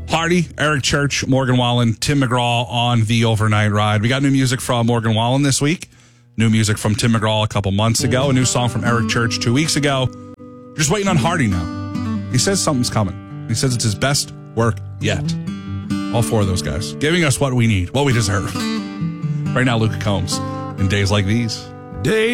Hardy, Eric Church, Morgan Wallen, Tim McGraw on the overnight ride. We got new music from Morgan Wallen this week. New music from Tim McGraw a couple months ago. A new song from Eric Church 2 weeks ago. Just waiting on Hardy now. He says something's coming. He says it's his best work yet. All four of those guys giving us what we need, what we deserve. Right now, Luke Combs in Days Like These.